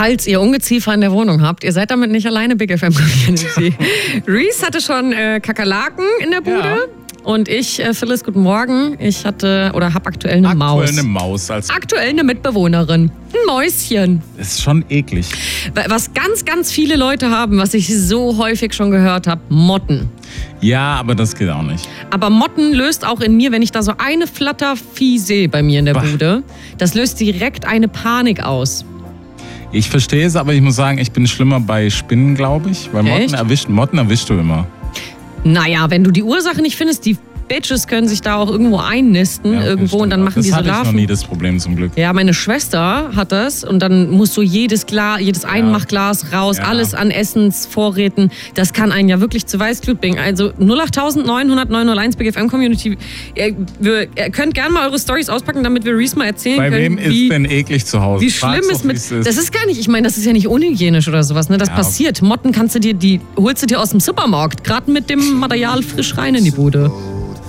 Falls ihr Ungeziefer in der Wohnung habt, ihr seid damit nicht alleine, Big FM Community. Reese hatte schon Kakerlaken in der Bude. Ja. Und ich, Phyllis, guten Morgen. Ich hatte oder habe aktuell eine Maus. Aktuell eine Maus. Aktuell eine Mitbewohnerin. Ein Mäuschen. Das ist schon eklig. Was ganz, ganz viele Leute haben, was ich so häufig schon gehört habe, Motten. Ja, aber das geht auch nicht. Aber Motten löst auch in mir, wenn ich da so eine Flattervieh sehe bei mir in der Bude, das löst direkt eine Panik aus. Ich verstehe es, aber ich muss sagen, ich bin schlimmer bei Spinnen, glaube ich. Weil Motten erwischst du immer. Naja, wenn du die Ursache nicht findest, die Bitches können sich da auch irgendwo einnisten irgendwo und dann machen die so Larven. Das hatte ich noch nie das Problem zum Glück. Ja, meine Schwester hat das und dann musst du jedes Einmachglas raus, alles an Essensvorräten. Das kann einen ja wirklich zu Weißglut bringen. Also 08900 Big FM Community. Ihr könnt gerne mal eure Storys auspacken, damit wir Reese mal erzählen können. Bei wem ist denn eklig zu Hause? Wie schlimm ist mit... Das ist gar nicht, ich meine, das ist ja nicht unhygienisch oder sowas, ne? Das passiert. Motten holst du dir aus dem Supermarkt, gerade mit dem Material frisch rein in die Bude.